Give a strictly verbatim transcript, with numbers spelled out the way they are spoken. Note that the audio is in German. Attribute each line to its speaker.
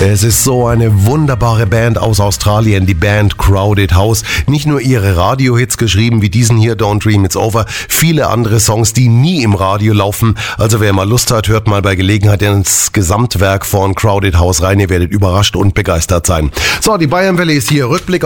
Speaker 1: Es ist so eine wunderbare Band aus Australien, die Band Crowded House. Nicht nur ihre Radiohits geschrieben, wie diesen hier, Don't Dream It's Over, viele andere Songs, die nie im Radio laufen. Also wer mal Lust hat, hört mal bei Gelegenheit ins Gesamtwerk von Crowded House rein. Ihr werdet überrascht und begeistert sein. So, die Bayernwelle ist hier. Rückblick